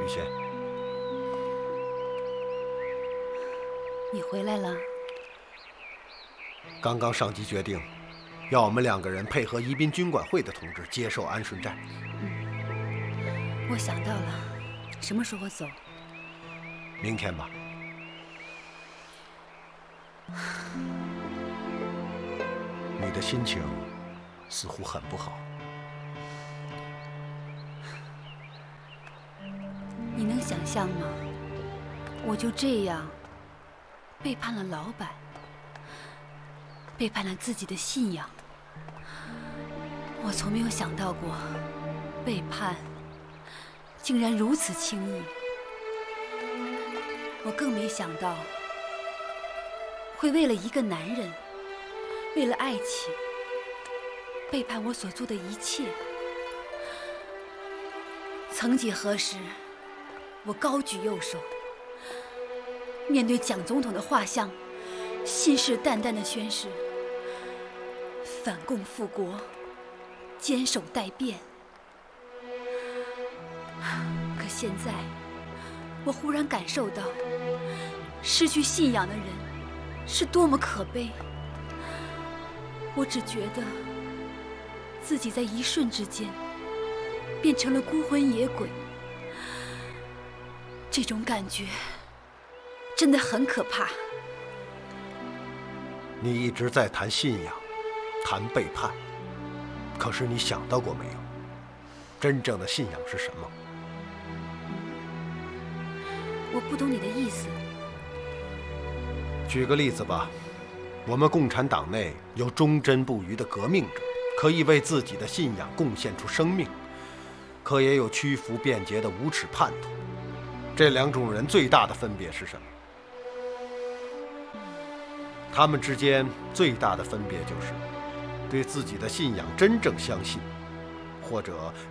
仙， 你回来了。 刚刚上级决定，要我们2个人配合宜宾军管会的同志接受安顺寨。 我想到了，什么时候走？ 明天吧。你的心情似乎很不好。 你能想象吗？我就这样背叛了老板，背叛了自己的信仰。我从没有想到过，背叛竟然如此轻易。我更没想到，会为了一个男人，为了爱情，背叛我所做的一切。曾几何时，我高举右手，面对蒋总统的画像，信誓旦旦地宣誓反共复国，坚守待变。可现在，我忽然感受到，失去信仰的人是多么可悲。我只觉得自己在一瞬之间变成了孤魂野鬼，这种感觉真的很可怕。 你一直在谈信仰，谈背叛，可是你想到过没有，真正的信仰是什么？ 我不懂你的意思。 举个例子吧，我们共产党内有忠贞不渝的革命者，可以为自己的信仰贡献出生命，可也有屈服便捷的无耻叛徒。这2种人最大的分别是什么？他们之间最大的分别就是对自己的信仰真正相信，或者